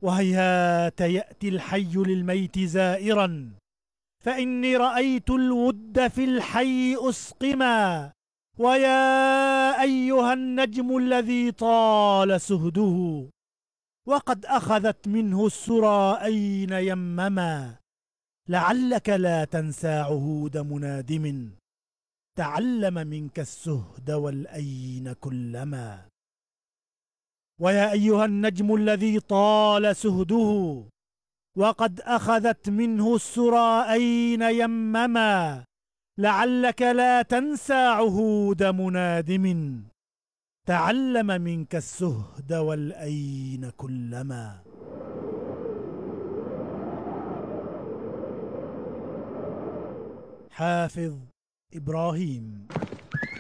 وهيهات يأتي الحي للميت زائرا، فإني رأيت الود في الحي أسقما. ويا أيها النجم الذي طال سهده، وقد أخذت منه السرى أين يمما. لعلك لا تنسى عهود منادم، تعلم منك السهد والأين كلما. ويا أيها النجم الذي طال سهده، وقد أخذت منه السرى أين يمما. لعلك لا تنسى عهود منادم، تعلم منك السهد والأين كلما. حافظ إبراهيم.